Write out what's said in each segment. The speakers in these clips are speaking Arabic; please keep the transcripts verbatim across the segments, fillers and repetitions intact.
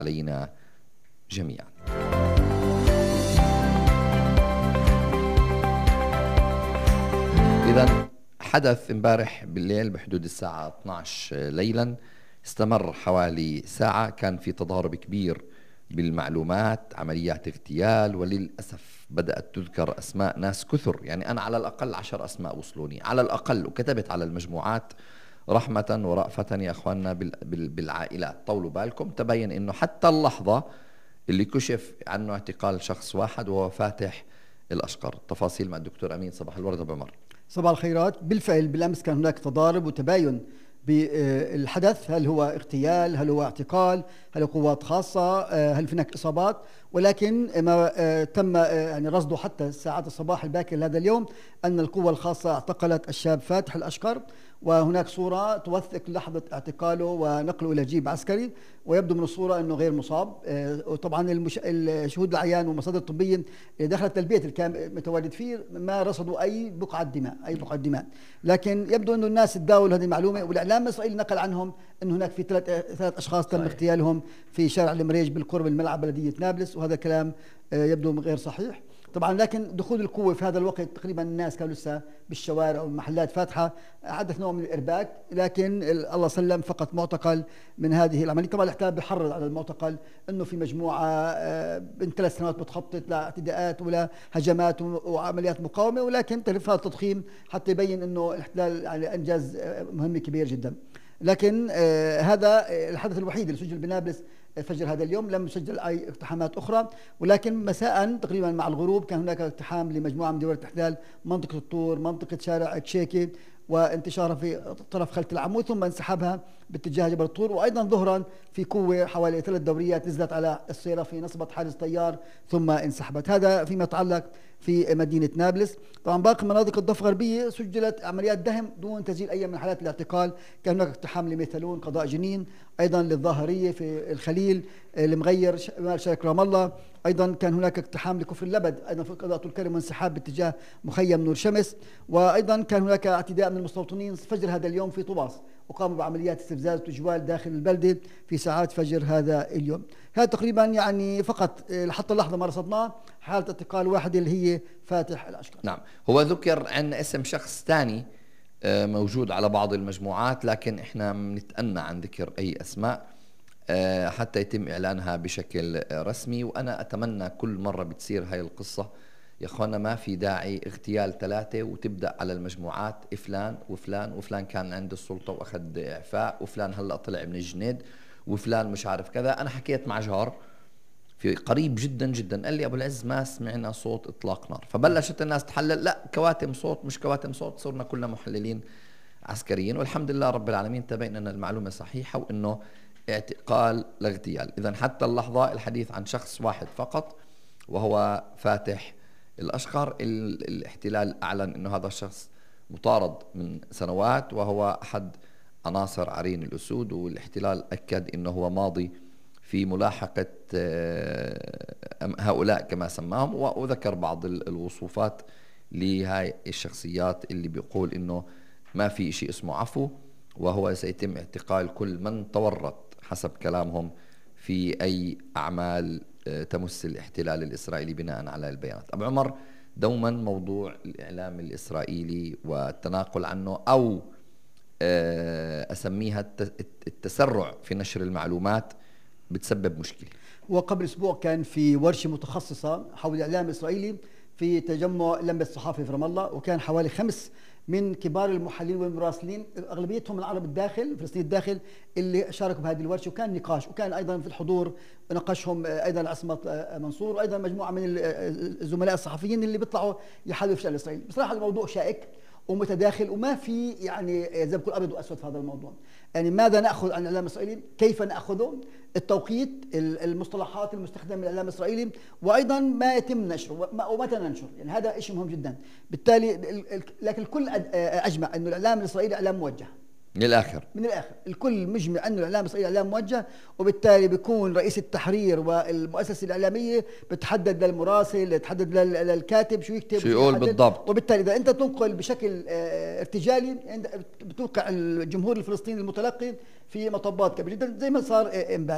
علينا جميعا. إذا حدث امبارح بالليل بحدود الساعة اثني عشر ليلا، استمر حوالي ساعة، كان في تضارب كبير بالمعلومات، عمليات اغتيال، وللأسف بدأت تذكر أسماء ناس كثر. يعني أنا على الأقل عشر أسماء وصلوني على الأقل، وكتبت على المجموعات رحمة ورأفة يا أخواننا بالعائلات. طولوا بالكم، تبين أنه حتى اللحظة اللي كشف عنه اعتقال شخص واحد وهو فاتح الأشقر. تفاصيل مع الدكتور أمين. صباح الورد أبو عمر. صباح الخيرات. بالفعل بالأمس كان هناك تضارب وتباين بالحدث، هل هو اغتيال، هل هو اعتقال، هل هو قوات خاصة، هل هناك إصابات، ولكن ما تم يعني رصده حتى ساعات الصباح الباكر لهذا اليوم أن القوة الخاصة اعتقلت الشاب فاتح الأشقر، وهناك صورة توثق لحظة اعتقاله ونقله إلى جيب عسكري، ويبدو من الصورة أنه غير مصاب. وطبعا المش... الشهود العيان والمصادر الطبية اللي دخلت البيت اللي كان متواجد فيه ما رصدوا أي بقعة دماء أي بقعة دماء، لكن يبدو أنه الناس تداولوا هذه المعلومة، والإعلام الإسرائيلي نقل عنهم أن هناك في ثلاث ثلاث أشخاص تم اغتيالهم في شارع المريج بالقرب من ملعب بلدية نابلس، وهذا كلام يبدو غير صحيح طبعا. لكن دخول القوة في هذا الوقت تقريبا الناس كانوا لسه بالشوارع والمحلات فاتحة، حدث نوع من الإرباك، لكن الله سلم فقط معتقل من هذه العملية. طبعا الاحتلال بيحرض على المعتقل أنه في مجموعة من ثلاث سنوات بتخطط لاعتداءات ولا هجمات وعمليات مقاومة، ولكن تعرف هذا التضخيم حتى يبين أنه الاحتلال يعني أنجز مهمة كبير جدا. لكن آه هذا الحدث الوحيد اللي سجل بنابلس فجر هذا اليوم، لم يسجل أي اقتحامات أخرى. ولكن مساء تقريبا مع الغروب كان هناك اقتحام لمجموعة من دول الاحتلال، منطقة الطور، منطقة شارع تشيكي، وانتشارها في طرف خلة العمود، ثم انسحابها باتجاه جبل الطور. وأيضا ظهرا في قوة حوالي ثلاث دوريات نزلت على السيرة في نصبة حاجز طيار ثم انسحبت. هذا فيما يتعلق في مدينة نابلس. طبعا باقي مناطق الضفة الغربية سجلت عمليات دهم دون تسجيل أي من حالات الاعتقال. كان هناك اقتحام لميثالون قضاء جنين، أيضا للظاهرية في الخليل، المغير شمال شرق رام الله، أيضا كان هناك اقتحام لكفر اللبد أيضا في قضاء الكرم وانسحاب باتجاه مخيم نور شمس، وأيضا كان هناك اعتداء من المستوطنين فجر هذا اليوم في طوباس، وقاموا بعمليات استفزاز وتجوال داخل البلدة في ساعات فجر هذا اليوم. هذا تقريبا يعني فقط حتى اللحظة ما رصدناه حالة اعتقال واحدة اللي هي فاتح الأشقر. نعم، هو ذكر عن اسم شخص ثاني موجود على بعض المجموعات، لكن احنا بنتأنى عن ذكر أي أسماء حتى يتم إعلانها بشكل رسمي. وأنا أتمنى كل مرة بتصير هاي القصة يا أخوانا ما في داعي اغتيال ثلاثة وتبدأ على المجموعات فلان وفلان وفلان كان عند السلطة وأخذ إعفاء، وفلان هلأ طلع من الجنيد، وفلان مش عارف كذا. أنا حكيت مع جار في قريب جدا جدا قال لي أبو العز ما سمعنا صوت إطلاق نار، فبلشت الناس تحلل لا كواتم صوت مش كواتم صوت، صرنا كلنا محللين عسكريين، والحمد لله رب العالمين تبين أن المعلومة صحيحة وأنه اعتقال لا اغتيال. إذن حتى اللحظة الحديث عن شخص واحد فقط وهو فاتح الأشقر. الاحتلال أعلن أنه هذا الشخص مطارد من سنوات وهو أحد عناصر عرين الأسود، والاحتلال أكد أنه هو ماضي في ملاحقة هؤلاء كما سماهم، وذكر بعض الوصوفات لهاي الشخصيات اللي بيقول أنه ما في شيء اسمه عفو، وهو سيتم اعتقال كل من تورط حسب كلامهم في أي أعمال تمس الاحتلال الإسرائيلي بناء على البيانات. أبو عمر، دوما موضوع الإعلام الإسرائيلي والتناقل عنه أو أسميها التسرع في نشر المعلومات بتسبب مشكلة. وقبل أسبوع كان في ورشة متخصصة حول الإعلام الإسرائيلي في تجمع لمبة الصحافي في رام الله، وكان حوالي خمس من كبار المحللين والمراسلين اغلبيتهم من العرب الداخل فلسطين الداخل اللي شاركوا بهذه الورشه، وكان نقاش، وكان ايضا في الحضور ناقشهم ايضا عصمت منصور وايضا مجموعه من الزملاء الصحفيين اللي بيطلعوا يحللوا في الشأن الاسرائيلي. بصراحه الموضوع شائك ومتداخل وما في يعني زي ما بقول ابيض واسود في هذا الموضوع. يعني ماذا ناخذ عن الاعلام الاسرائيلي؟ كيف ناخذه؟ التوقيت، المصطلحات المستخدمه من الاعلام الاسرائيلي، وايضا ما يتم نشره ومتى ننشر، يعني هذا شيء مهم جدا. بالتالي لكن الكل اجمع انه الاعلام الاسرائيلي اعلام موجه من الاخر من الاخر الكل مجمع انه الاعلام الاسرائيلي اعلام موجه، وبالتالي بيكون رئيس التحرير والمؤسسه الاعلاميه بتحدد للمراسل، بتحدد للكاتب شو يكتب شو يقول بالضبط. وبالتالي اذا انت تنقل بشكل ارتجالي بتوقع الجمهور الفلسطيني المتلقي في مطبات كبيره جدا زي ما صار امبارح.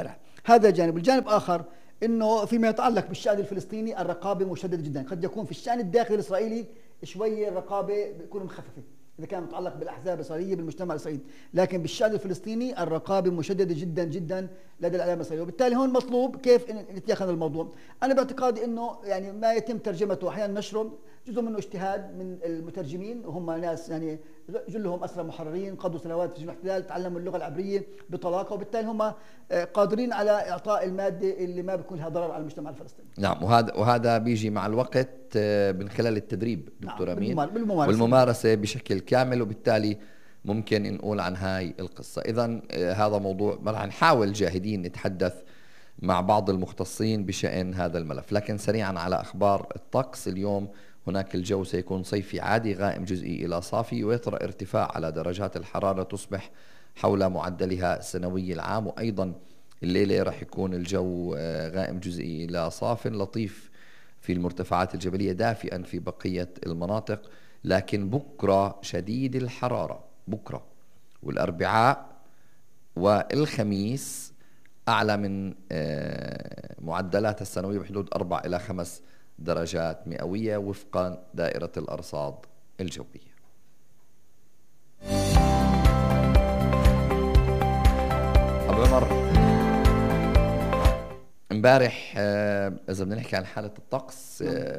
هذا جانب. الجانب آخر انه فيما يتعلق بالشأن الفلسطيني الرقابه مشدده جدا، قد يكون في الشأن الداخلي الاسرائيلي شويه الرقابه بتكون مخففه اذا كان متعلق بالاحزاب الاسرائيليه بالمجتمع الاسرائيلي، لكن بالشأن الفلسطيني الرقابه مشدده جدا جدا لدى الاعلام الاسرائيلي، وبالتالي هون مطلوب كيف نتياخذ الموضوع. انا باعتقادي انه يعني ما يتم ترجمته احيانا نشره جزء منه اجتهاد من المترجمين، وهم ناس يعني جلهم اسرى محررين قضوا سنوات في سجون الاحتلال، تعلموا اللغه العبريه بطلاقه، وبالتالي هم قادرين على اعطاء الماده اللي ما بيكون لها ضرر على المجتمع الفلسطيني. نعم، وهذا وهذا بيجي مع الوقت من خلال التدريب دكتور نعم امين، بالممارسة. والممارسه بشكل كامل، وبالتالي ممكن نقول عن هاي القصه. اذا هذا موضوع رح نحاول جاهدين نتحدث مع بعض المختصين بشأن هذا الملف. لكن سريعا على اخبار الطقس. اليوم هناك الجو سيكون صيفي عادي غائم جزئي إلى صافي، ويطرأ ارتفاع على درجات الحرارة تصبح حول معدلها السنوي العام. وأيضا الليلة رح يكون الجو غائم جزئي إلى صاف لطيف في المرتفعات الجبلية، دافئا في بقية المناطق. لكن بكرة شديد الحرارة، بكرة والأربعاء والخميس أعلى من معدلات السنوية بحدود أربع إلى خمس درجات مئوية وفقا دائرة الأرصاد الجوية. أبو عمر، امبارح إذا بدنا نحكي عن حالة الطقس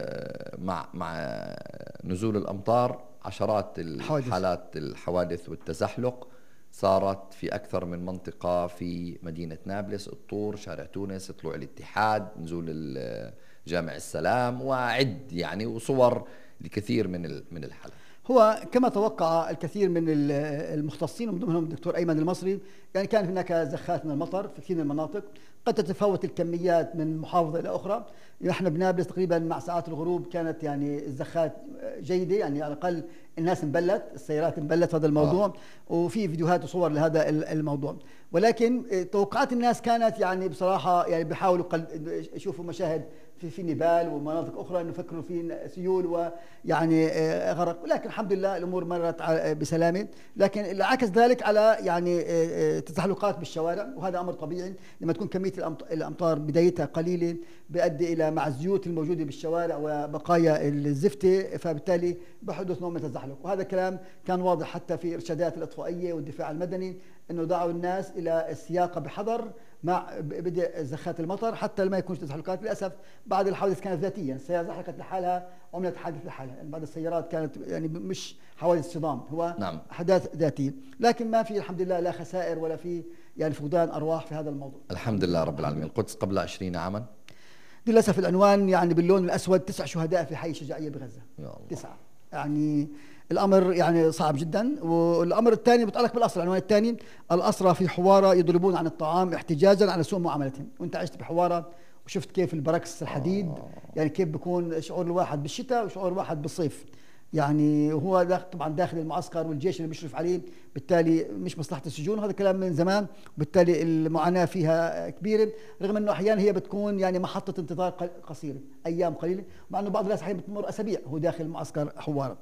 مع مع نزول الأمطار، عشرات الحالات الحوادث والتزحلق صارت في أكثر من منطقة في مدينة نابلس، الطور، شارع تونس، طلوع الاتحاد، نزول جامع السلام، وعد يعني وصور لكثير من من الحالات. هو كما توقع الكثير من المختصين ومن ضمنهم الدكتور أيمن المصري، يعني كان هناك زخات من المطر في كثير من المناطق، قد تتفاوت الكميات من محافظة إلى أخرى. نحن بنابلس تقريبا مع ساعات الغروب كانت يعني الزخات جيدة، يعني على الأقل الناس انبلت، السيارات انبلت هذا الموضوع. آه. وفي فيديوهات وصور لهذا الموضوع، ولكن توقعات الناس كانت يعني بصراحة يعني بيحاولوا يشوفوا مشاهد في في نيبال ومناطق اخرى انه فكروا في سيول ويعني غرق، ولكن الحمد لله الامور مرت بسلامه. لكن عكس ذلك على يعني تزحلقات بالشوارع، وهذا امر طبيعي لما تكون كميه الامطار بدايتها قليله بيؤدي الى مع الزيوت الموجوده بالشوارع وبقايا الزفته، فبالتالي بحدث نوع من التزحلق. وهذا الكلام كان واضح حتى في ارشادات الاطفائيه والدفاع المدني، انه دعوا الناس الى السياقه بحذر مع بدء زخات المطر حتى ما يكونش تزحلقات. للاسف بعض الحوادث كانت ذاتيا، السياره زحلقت لحالها عملت حادث لحالها، يعني بعض السيارات كانت يعني مش حوادث صدام، هو نعم. احداث ذاتيه، لكن ما في الحمد لله لا خسائر ولا في يعني فقدان ارواح في هذا الموضوع. الحمد لله رب العالمين. القدس قبل عشرين عاما للاسف العنوان يعني باللون الاسود، تسع شهداء في حي الشجاعيه بغزه. يا الله. تسعه، يعني الامر يعني صعب جدا. والامر الثاني متعلق بالاسرى، العنوان الثاني: الاسرى في حواره يضربون عن الطعام احتجاجا على سوء معاملتهم. وانت عشت بحواره وشفت كيف البركس الحديد، آه. يعني كيف بيكون شعور الواحد بالشتاء وشعور الواحد بالصيف. يعني هو داخل طبعا داخل المعسكر والجيش اللي بيشرف عليه، بالتالي مش مصلحه السجون، هذا الكلام من زمان، وبالتالي المعاناه فيها كبيره، رغم انه احيانا هي بتكون يعني محطه انتظار قصيره، ايام قليله، مع انه بعض الناس احيانا بتمر اسابيع هو داخل معسكر حواره.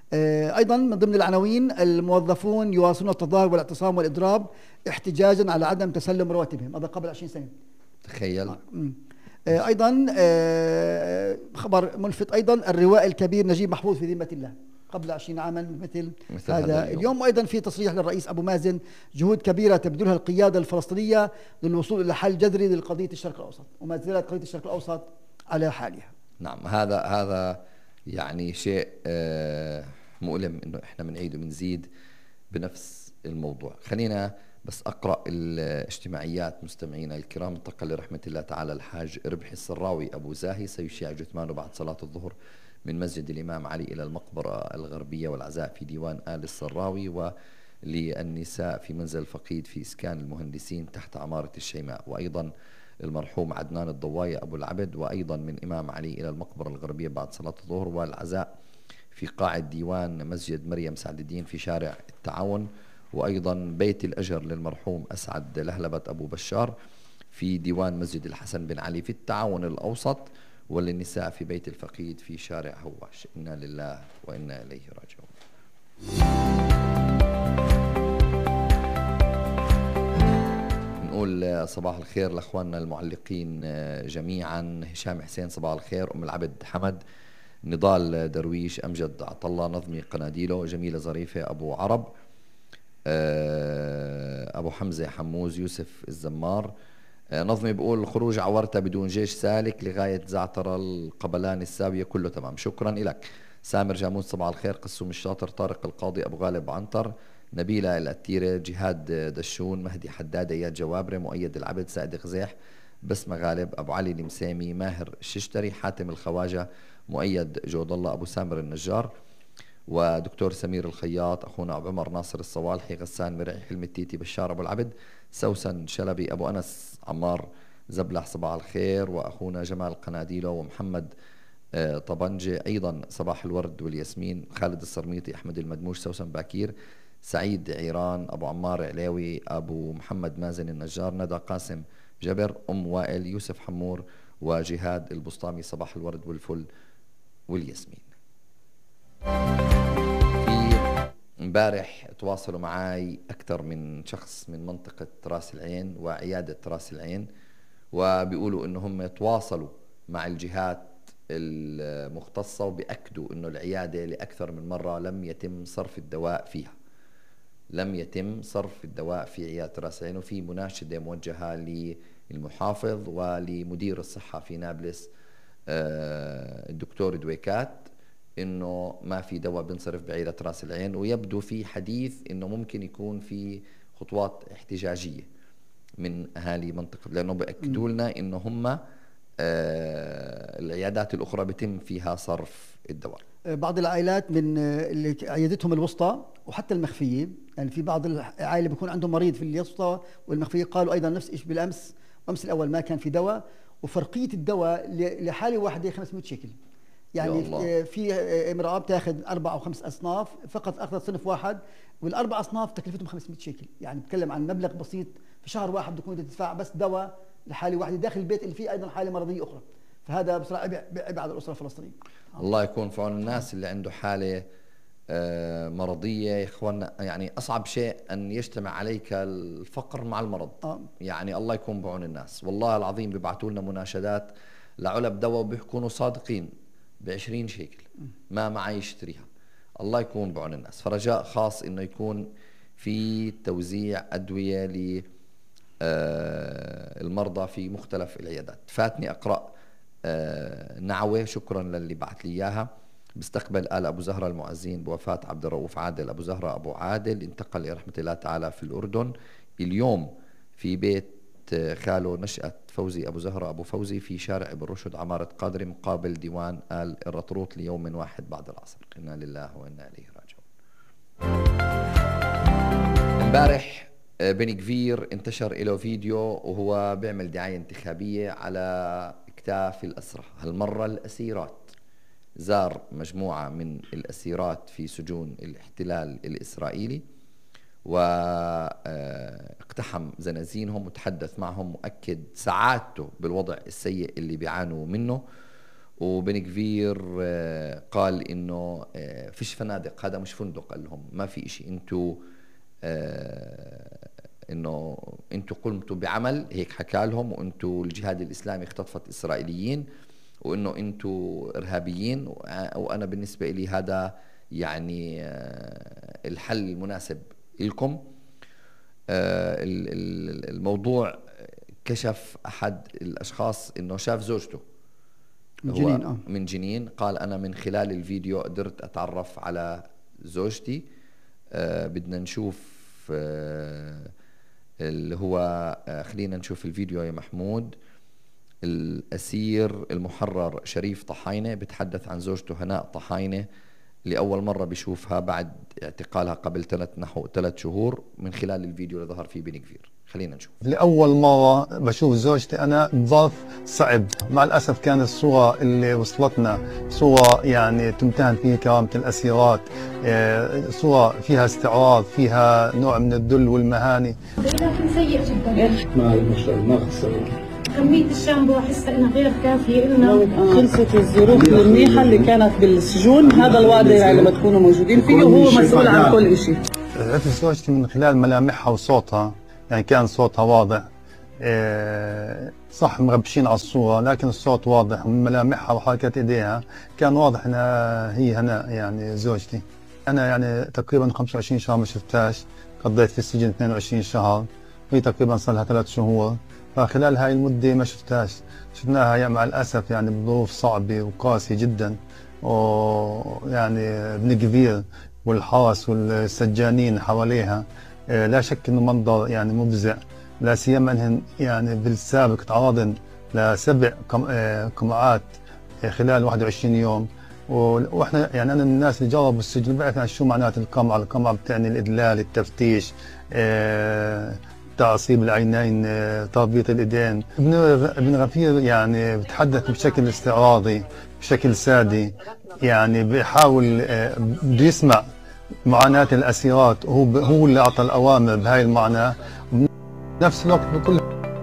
أيضا من ضمن العناوين: الموظفون يواصلون التظاهر والاعتصام والإضراب احتجاجا على عدم تسلم رواتبهم. هذا قبل عشرين سنة، تخيل. أيضا خبر ملفت أيضا: الروائي الكبير نجيب محفوظ في ذمة الله قبل عشرين عاما مثل, مثل هذا, هذا اليوم. اليوم وأيضا في تصريح للرئيس أبو مازن: جهود كبيرة تبذلها القيادة الفلسطينية للوصول إلى حل جذري للقضية الشرق الأوسط، وما زالت قضية الشرق الأوسط على حالها. نعم، هذا هذا يعني شيء مؤلم انه احنا بنعيد وبنزيد بنفس الموضوع. خلينا بس اقرا الاجتماعيات مستمعينا الكرام. انتقل لرحمه الله تعالى الحاج ربحي السراوي ابو زاهي، سيشيع جثمانه بعد صلاه الظهر من مسجد الامام علي الى المقبره الغربيه، والعزاء في ديوان ال السراوي، وللنساء في منزل الفقيد في اسكان المهندسين تحت عماره الشيماء. وايضا المرحوم عدنان الضواية أبو العبد، وأيضا من إمام علي إلى المقبرة الغربية بعد صلاة الظهر، والعزاء في قاعة ديوان مسجد مريم سعد الدين في شارع التعاون، وأيضا بيت الأجر للمرحوم أسعد لهلبة أبو بشار في ديوان مسجد الحسن بن علي في التعاون الأوسط، وللنساء في بيت الفقيد في شارع هواش. إنا لله وإنا إليه راجعون. نقول نقول صباح الخير لاخواننا المعلقين جميعا. هشام حسين صباح الخير، ام العبد حمد، نضال درويش، امجد عطله، نظمي قناديلو، جميله ظريفه، ابو عرب، ابو حمزه حموز، يوسف الزمار. نظمي بقول الخروج عورتها بدون جيش سالك لغايه زعتر القبلان الساويه كله تمام، شكرا لك. سامر جاموس صباح الخير، قسوم الشاطر، طارق القاضي، ابو غالب عنتر، نبيلة الأتيرة، جهاد دشون، مهدي حداد، اياد جوابرة، مؤيد العبد، سعد غزيح، بسمة غالب، ابو علي المسامي، ماهر الششتري، حاتم الخواجة، مؤيد جود الله، ابو سامر النجار، ودكتور سمير الخياط، اخونا ابو عمر ناصر الصوالحي، غسان مرعي، حلم التيتي، بشار ابو العبد، سوسن شلبي، ابو انس عمار زبلح صباح الخير، واخونا جمال قناديلو، ومحمد طبنجة ايضا صباح الورد والياسمين، خالد الصرميطي، احمد المدموش، سوسن باكير، سعيد عيران، ابو عمار علاوي، ابو محمد مازن النجار، ندى قاسم جبر، ام وائل، يوسف حمور، وجهاد البسطامي، صباح الورد والفل والياسمين. في امبارح تواصلوا معي اكثر من شخص من منطقة راس العين وعيادة راس العين، وبيقولوا انه هم تواصلوا مع الجهات المختصة وبيأكدوا انه العيادة لاكثر من مرة لم يتم صرف الدواء فيها، لم يتم صرف الدواء في عيادة راس العين. وفي مناشدة موجهة للمحافظ ولمدير الصحة في نابلس الدكتور دويكات انه ما في دواء بنصرف بعيادة راس العين، ويبدو في حديث انه ممكن يكون في خطوات احتجاجية من اهالي منطقة، لانه بأكدوا لنا انه هم العيادات الاخرى بيتم فيها صرف الدواء. بعض العائلات من اللي عيادتهم الوسطى وحتى المخفيه، يعني في بعض العائله بيكون عندهم مريض في الوسطى والمخفيه، قالوا ايضا نفس الشيء بالامس، امس الاول ما كان في دواء، وفرقيه الدواء لحاله واحده خمسمئة شيكل. يعني في امراه بتاخذ اربع او خمس اصناف، فقط اخذت صنف واحد والاربع اصناف تكلفتهم خمسمئة شيكل، يعني بتكلم عن مبلغ بسيط في شهر واحد بتكون تدفع بس دواء لحاله واحده داخل البيت اللي فيه ايضا حاله مرضيه اخرى. فهذا بصراحه عبء على الاسره الفلسطينيه. الله يكون في عون الناس اللي عنده حاله مرضيه يا اخواننا، يعني اصعب شيء ان يجتمع عليك الفقر مع المرض. آه. يعني الله يكون بعون الناس، والله العظيم بيبعثوا لنا مناشدات لعلب دواء وبيكونوا صادقين ب عشرين شيكل ما معي يشتريها. الله يكون بعون الناس، فرجاء خاص انه يكون في توزيع ادويه ل المرضى في مختلف العيادات. فاتني اقرا نعوه، شكرا للي بعث لي اياها. بيستقبل آل أبو زهرة المعزين بوفاة عبد الرؤوف عادل أبو زهرة أبو عادل، انتقل لرحمة الله تعالى في الأردن. اليوم في بيت خاله نشأة فوزي أبو زهرة أبو فوزي في شارع ابن رشد عمارة قادري مقابل ديوان آل الرطروط ليوم واحد بعد العصر. إنا لله وإنا إليه راجعون. امبارح بن كفير انتشر له فيديو وهو بيعمل دعاية انتخابية على اكتاف الأسرى، هالمرة الأسيرات. زار مجموعة من الأسيرات في سجون الاحتلال الإسرائيلي واقتحم زنازينهم وتحدث معهم، مؤكد سعادته بالوضع السيء اللي بيعانوا منه. وبن كفير قال إنه فيش فنادق، هذا مش فندق، قال لهم ما في إشي، انتوا إنه انتوا قمتوا بعمل، هيك حكى لهم، وانتوا الجهاد الإسلامي اختطفت إسرائيليين، وانه انتوا ارهابيين، وانا بالنسبه لي هذا يعني الحل المناسب لكم. الموضوع كشف احد الاشخاص انه شاف زوجته من جنين, آه. من جنين، قال انا من خلال الفيديو قدرت اتعرف على زوجتي. بدنا نشوف اللي هو، خلينا نشوف الفيديو يا محمود. الأسير المحرر شريف طحاينة بتحدث عن زوجته هناء طحاينة، لأول مرة بشوفها بعد اعتقالها قبل ثلاث نحو ثلاث شهور، من خلال الفيديو اللي ظهر فيه بن كفير. خلينا نشوف. لأول مرة بشوف زوجتي أنا ظرف صعب، مع الأسف كانت الصورة اللي وصلتنا صورة يعني تمتهن فيه كرامة الأسيرات، صورة فيها استعراض، فيها نوع من الذل والمهانة. لكن سيء جدا. ما ما خسر. كمية الشامبو أحسها إنها غير كافية إلنا. خلصت الظروف المنيحة اللي كانت بالسجون، هذا الوضع اللي بتكونوا موجودين فيه، وهو مسؤول عن كل شيء. عرفت زوجتي من خلال ملامحها وصوتها، يعني كان صوتها واضح، صح مغبشين على الصورة، لكن الصوت واضح ومن ملامحها وحركات ايديها كان واضح انها هي هناء يعني زوجتي. انا يعني تقريبا خمسة وعشرين شهر ما شفتهاش، قضيت في السجن اثنين وعشرين شهر، وهي تقريبا صار لها ثلاث شهور، فخلال هاي المدة ما شفتهاش. شفناها يعني مع الاسف يعني بظروف صعبة وقاسية جدا، ويعني ابن كبير والحرس والسجانين حواليها. لا شك انه منظر يعني مفزع، لا سيما انهن يعني بالسابق تعرضن لسبع قمعات خلال واحد وعشرين يوم. واحنا يعني انا من الناس اللي جربوا السجن بعرف شو معنات القمع. القمع بتعني الادلال، التفتيش، تعصيب العينين، تربيط الايدين. ابن ابن غفير يعني بتحدث بشكل استعراضي، بشكل سادي، يعني بيحاول بده يسمع معاناة الأسيرات، وهو هو اللي أعطى الأوامر بهاي المعنى. بنفس الوقت بكل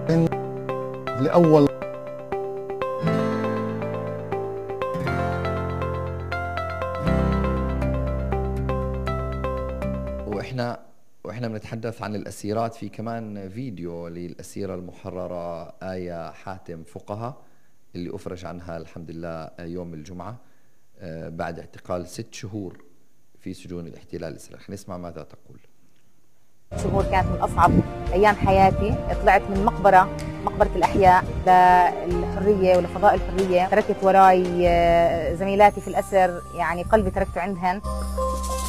لأول وإحنا وإحنا بنتحدث عن الأسيرات، في كمان فيديو للأسيرة المحررة آية حاتم فقهة اللي أفرج عنها الحمد لله يوم الجمعة بعد اعتقال ست شهور في سجون الاحتلال الإسرائيلي. نسمع ماذا تقول. شهور كانت من أصعب أيام حياتي. طلعت من مقبرة مقبرة الأحياء للحرية ولفضاء الحرية. تركت وراي زميلاتي في الأسر، يعني قلبي تركته عندهن.